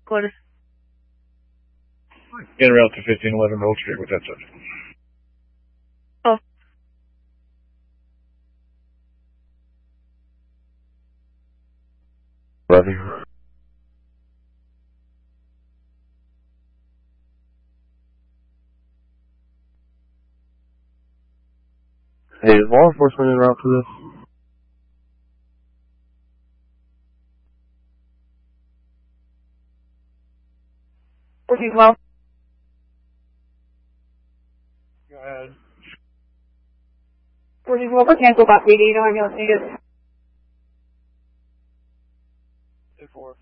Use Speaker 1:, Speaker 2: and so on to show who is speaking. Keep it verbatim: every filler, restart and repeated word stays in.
Speaker 1: Quarters.
Speaker 2: In route to fifteen eleven Road Street with that subject.
Speaker 1: Oh.
Speaker 2: Ready? Hey, is law enforcement en route to this?
Speaker 1: fourteen twelve.
Speaker 2: Go ahead.
Speaker 1: fourteen twelve, I can't go back, P D, you know, I'm going to need it.
Speaker 2: two four.